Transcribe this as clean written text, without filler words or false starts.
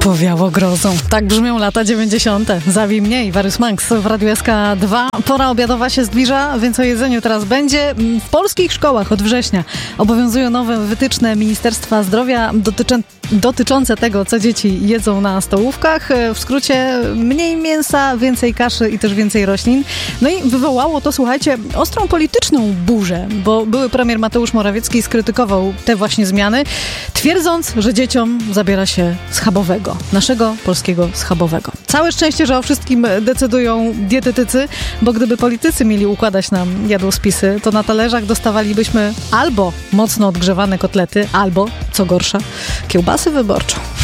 Powiało grozą. Tak brzmią lata 90. Zawij mnie i Warius Manx w Radiu SK2. Pora obiadowa się zbliża, więc o jedzeniu teraz będzie. W polskich szkołach od września obowiązują nowe wytyczne Ministerstwa Zdrowia dotyczące tego, co dzieci jedzą na stołówkach. W skrócie mniej mięsa, więcej kaszy i też więcej roślin. No i wywołało to, słuchajcie, ostrą polityczną burzę, bo były premier Mateusz Morawiecki skrytykował te właśnie zmiany, twierdząc, że dzieciom zabiera się schabowego. Naszego polskiego schabowego. Całe szczęście, że o wszystkim decydują dietetycy, bo gdyby politycy mieli układać nam jadłospisy, to na talerzach dostawalibyśmy albo mocno odgrzewane kotlety, albo, co gorsza, kiełbasę wyborczą.